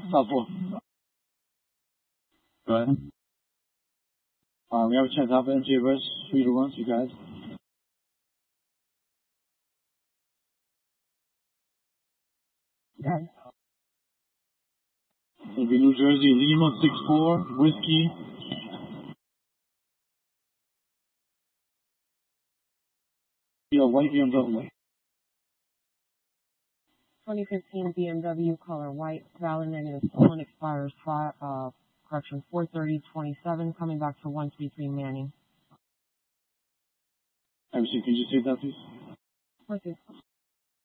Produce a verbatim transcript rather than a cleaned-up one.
Southport. Go ahead. Uh, we have a chance out for M J Rush, three to one, you guys. Okay. It'll be New Jersey, Lima, six four, Whiskey. Be a white B M W. twenty fifteen B M W color white, valid negative stolen, expires five, uh, correction, four thirty twenty-seven, coming back to one three three Manning. M C, can you just say that, please? Four